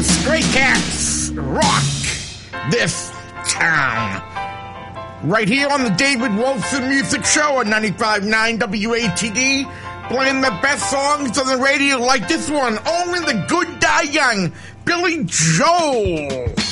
the Stray Cats rock this town. Right here on the David Wolfson Music Show on 95.9 WATD, playing the best songs on the radio like this one, Only the Good Die Young, Billy Joel.